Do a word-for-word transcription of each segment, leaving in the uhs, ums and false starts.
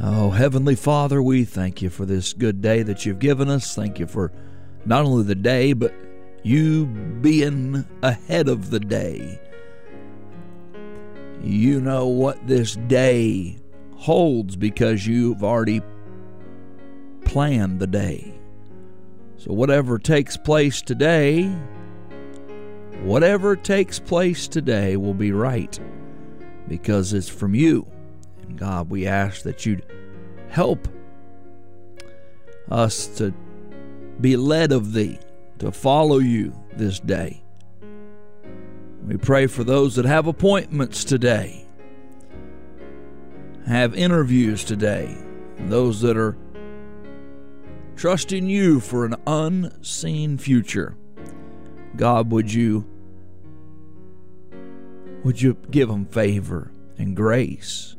Oh, Heavenly Father, we thank you for this good day that you've given us. Thank you for not only the day, but you being ahead of the day. You know what this day holds because you've already planned the day. So whatever takes place today, whatever takes place today will be right because it's from you. And God, we ask that you'd help us to be led of thee, to follow you this day. We pray for those that have appointments today, have interviews today, those that are trusting you for an unseen future. God, would you would you give them favor and grace?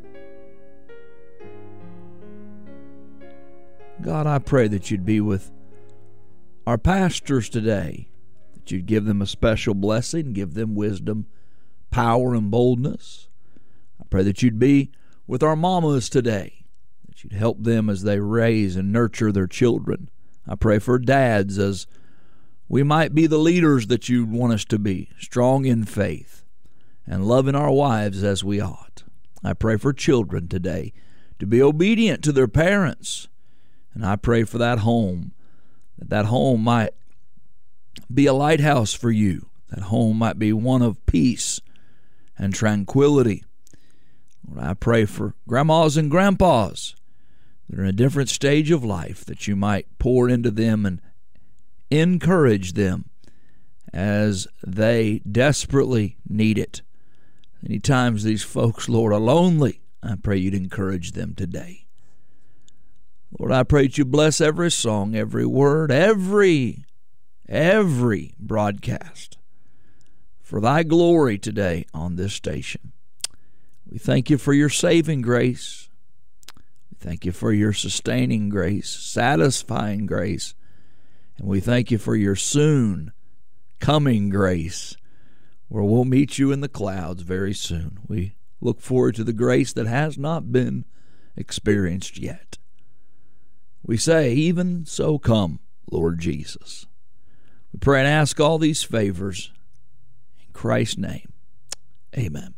God, I pray that you'd be with our pastors today, that you'd give them a special blessing, give them wisdom, power, and boldness. I pray that you'd be with our mamas today, that you'd help them as they raise and nurture their children. I pray for dads as we might be the leaders that you want us to be, strong in faith and loving our wives as we ought. I pray for children today to be obedient to their parents. And I pray for that home, that that home might be a lighthouse for you. That home might be one of peace and tranquility. Lord, I pray for grandmas and grandpas that are in a different stage of life, that you might pour into them and encourage them as they desperately need it. Many times these folks, Lord, are lonely. I pray you'd encourage them today. Lord, I pray that you bless every song, every word, every, every broadcast for thy glory today on this station. We thank you for your saving grace. We thank you for your sustaining grace, satisfying grace. And we thank you for your soon coming grace, where we'll meet you in the clouds very soon. We look forward to the grace that has not been experienced yet. We say, even so come, Lord Jesus. We pray and ask all these favors in Christ's name. Amen.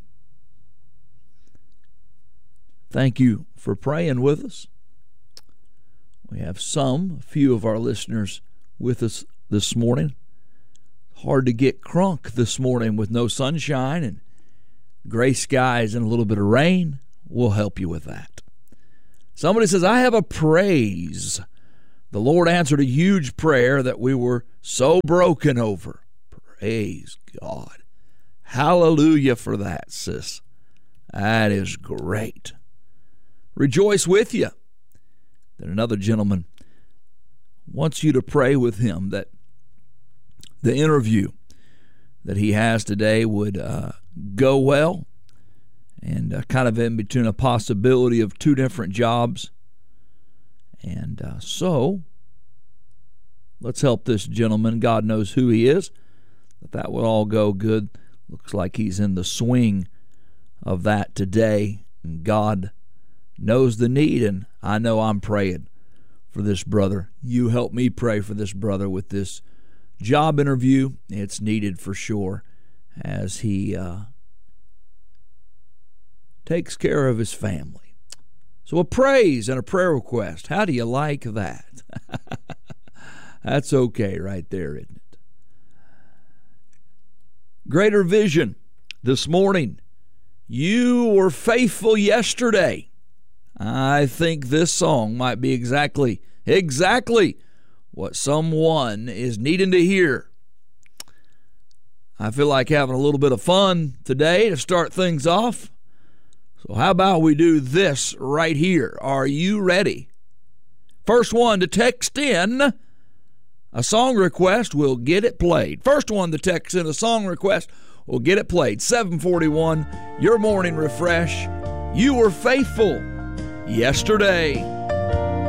Thank you for praying with us. We have some, a few of our listeners with us this morning. Hard to get crunk this morning with no sunshine and gray skies and a little bit of rain. We'll help you with that. Somebody says, I have a praise. The Lord answered a huge prayer that we were so broken over. Praise God. Hallelujah for that, sis. That is great. Rejoice with you. Then another gentleman wants you to pray with him that the interview that he has today would uh, go well. And uh, kind of in between a possibility of two different jobs. And uh, so, let's help this gentleman. God knows who he is. That that will all go good. Looks like he's in the swing of that today. And God knows the need, and I know I'm praying for this brother. You help me pray for this brother with this job interview. It's needed for sure as he uh, takes care of his family. So a praise and a prayer request. How do you like that? That's okay right there, isn't it? Greater vision this morning. You were faithful yesterday. I think this song might be exactly, exactly what someone is needing to hear. I feel like having a little bit of fun today to start things off. So how about we do this right here? Are you ready? First one to text in a song request will get it played. First one to text in a song request will get it played. seven forty-one, your morning refresh. You were faithful yesterday.